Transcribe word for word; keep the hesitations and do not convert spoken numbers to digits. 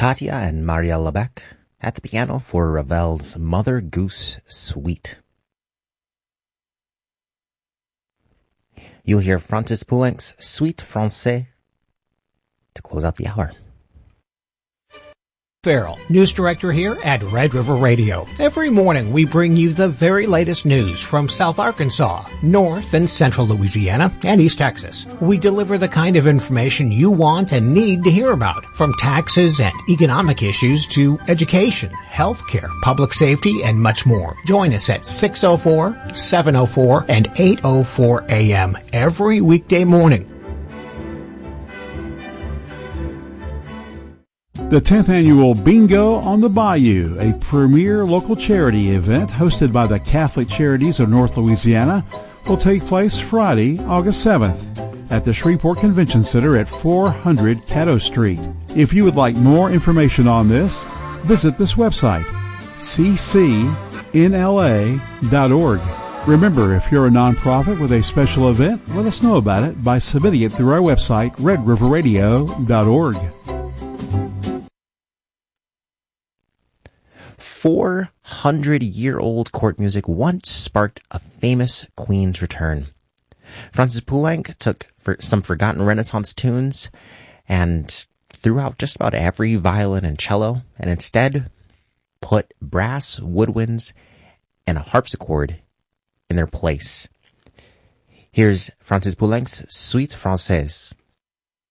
Katya and Maria Lebec at the piano for Ravel's Mother Goose Suite. You'll hear Francis Poulenc's Suite Francais to close out the hour. Farrell, news director here at Red River Radio. Every morning we bring you the very latest news from South Arkansas, North and Central Louisiana, and East Texas. We deliver the kind of information you want and need to hear about, from taxes and economic issues to education, healthcare, public safety, and much more. Join us at six oh four, seven oh four, and eight oh four a.m. every weekday morning. The tenth Annual Bingo on the Bayou, a premier local charity event hosted by the Catholic Charities of North Louisiana, will take place Friday, August seventh at the Shreveport Convention Center at four hundred Caddo Street. If you would like more information on this, visit this website, c c n l a dot org. Remember, if you're a nonprofit with a special event, let us know about it by submitting it through our website, red river radio dot org. four hundred year old court music once sparked a famous queen's return. Francis Poulenc took for some forgotten Renaissance tunes and threw out just about every violin and cello, and instead put brass, woodwinds, and a harpsichord in their place. Here's Francis Poulenc's Suite Française.